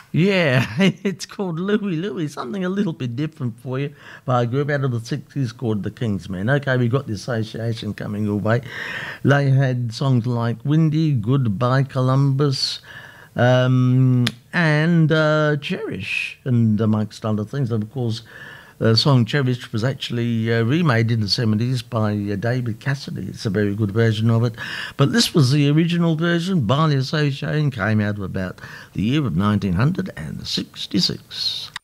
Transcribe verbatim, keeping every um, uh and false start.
Yeah, it's called Louie Louie, something a little bit different for you, by a group out of the sixties called the Kingsmen. Okay, we got the association coming your way. They had songs like Windy, Goodbye Columbus, um, and uh, Cherish, and amongst other things. And of course, the song Cherish was actually uh, remade in the seventies by uh, David Cassidy. It's a very good version of it. But this was the original version by the Association, came out of about the year of nineteen sixty-six.